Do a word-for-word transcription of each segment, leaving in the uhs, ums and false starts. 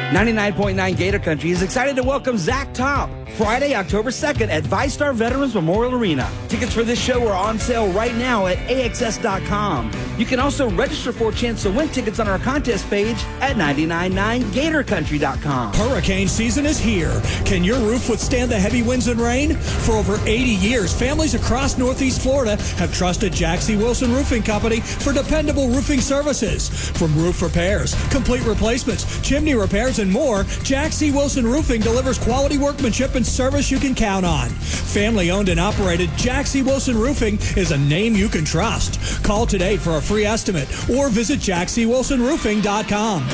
ninety-nine point nine Gator Country is excited to welcome Zach Top Friday, October second at ViStar Veterans Memorial Arena. Tickets for this show are on sale right now at A X S dot com. You can also register for a chance to win tickets on our contest page at nine nine nine Gator Country dot com. Hurricane season is here. Can your roof withstand the heavy winds and rain? For over eighty years, families across Northeast Florida have trusted Jack C. Wilson Roofing Company for dependable roofing services. From roof repairs, complete replacements, chimney repairs, and more, Jack C. Wilson Roofing delivers quality workmanship and service you can count on. Family owned and operated, Jack C. Wilson Roofing is a name you can trust. Call today for a free estimate or visit jack c wilson roofing dot com.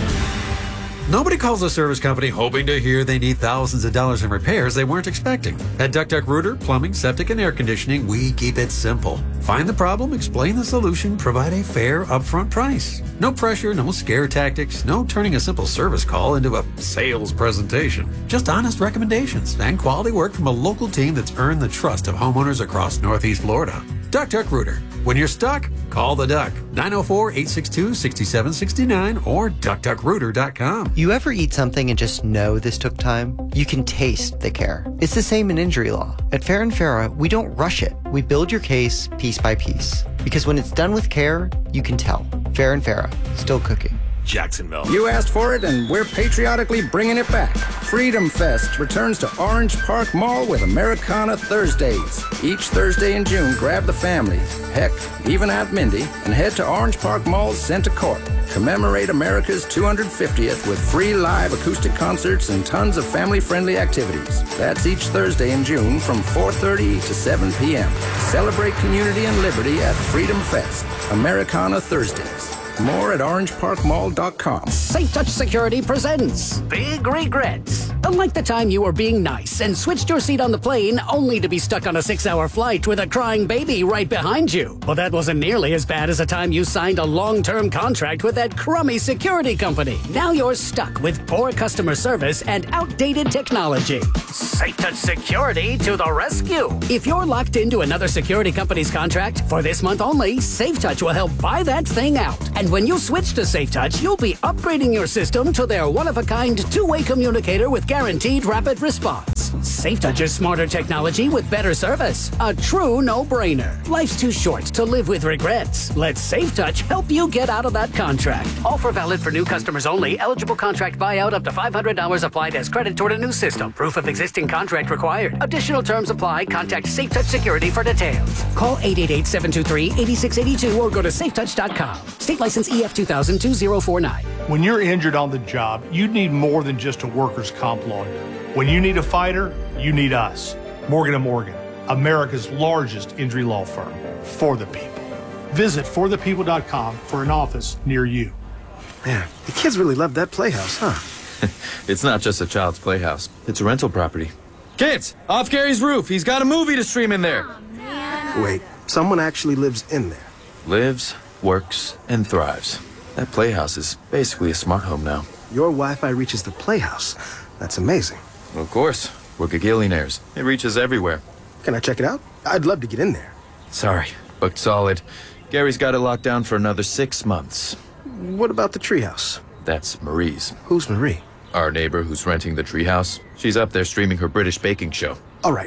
Nobody calls a service company hoping to hear they need thousands of dollars in repairs they weren't expecting. At Duck Duck Rooter, Plumbing, Septic, and Air Conditioning, we keep it simple. Find the problem, explain the solution, provide a fair, upfront price. No pressure, no scare tactics, no turning a simple service call into a sales presentation. Just honest recommendations and quality work from a local team that's earned the trust of homeowners across Northeast Florida. Duck Duck Rooter. When you're stuck, call the Duck. nine oh four, eight six two, six seven six nine or duck duck rooter dot com. You ever eat something and just know this took time? You can taste the care. It's the same in injury law. At Fair and Farah, we don't rush it. We build your case piece by piece. Because when it's done with care, you can tell. Fair and Farah, still cooking. Jacksonville. You asked for it, and we're patriotically bringing it back. Freedom Fest returns to Orange Park Mall with Americana Thursdays. Each Thursday in June, grab the family, heck, even Aunt Mindy, and head to Orange Park Mall's Center Court. Commemorate America's two hundred fiftieth with free live acoustic concerts and tons of family-friendly activities. That's each Thursday in June from four thirty to seven p.m. Celebrate community and liberty at Freedom Fest. Americana Thursdays. More at orange park mall dot com. Safe Touch Security presents Big Regrets. Unlike the time you were being nice and switched your seat on the plane only to be stuck on a six-hour flight with a crying baby right behind you. Well, that wasn't nearly as bad as the time you signed a long-term contract with that crummy security company. Now you're stuck with poor customer service and outdated technology. Safe Touch Security to the rescue. If you're locked into another security company's contract, for this month only, Safe Touch will help buy that thing out. And when you switch to Safe Touch, you'll be upgrading your system to their one-of-a-kind two-way communicator with guaranteed rapid response. Safe Touch's smarter technology with better service. A true no-brainer. Life's too short to live with regrets. Let Safe Touch help you get out of that contract. Offer valid for new customers only. Eligible contract buyout up to five hundred dollars applied as credit toward a new system. Proof of existing contract required. Additional terms apply. Contact Safe Touch Security for details. Call eight eight eight, seven two three, eight six eight two or go to safe touch dot com. State license E F two thousand, two zero four nine. When you're injured on the job, you need more than just a workers' comp lawyer. When you need a fighter, you need us. Morgan and Morgan, America's largest injury law firm. For the people. Visit for the people dot com for an office near you. Man, the kids really love that playhouse, huh? It's not just a child's playhouse. It's a rental property. Kids, off Gary's roof. He's got a movie to stream in there. Oh, wait, someone actually lives in there. Lives, works, and thrives. That playhouse is basically a smart home now. Your Wi-Fi reaches the playhouse. That's amazing. Of course. We're gagillionaires. It reaches everywhere. Can I check it out? I'd love to get in there. Sorry, booked solid. Gary's got it locked down for another six months. What about the treehouse? That's Marie's. Who's Marie? Our neighbor who's renting the treehouse. She's up there streaming her British baking show. All right.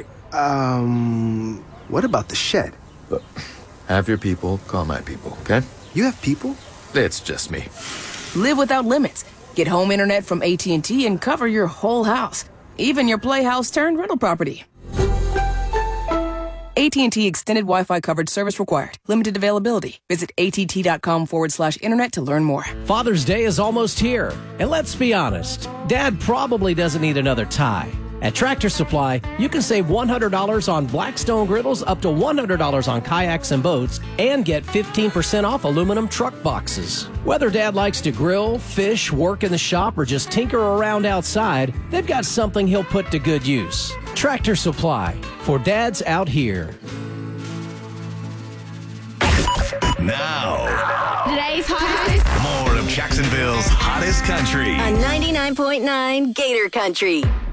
Um, what about the shed? But have your people call my people, okay? You have people? It's just me. Live without limits. Get home internet from A T and T and cover your whole house. Even your playhouse turned rental property. A T and T Extended Wi-Fi coverage service required. Limited availability. Visit att.com forward slash internet to learn more. Father's Day is almost here. And let's be honest, Dad probably doesn't need another tie. At Tractor Supply, you can save one hundred dollars on Blackstone griddles, up to one hundred dollars on kayaks and boats, and get fifteen percent off aluminum truck boxes. Whether Dad likes to grill, fish, work in the shop, or just tinker around outside, they've got something he'll put to good use. Tractor Supply, for dads out here. Now, today's hottest. More of Jacksonville's hottest country On ninety-nine point nine Gator Country.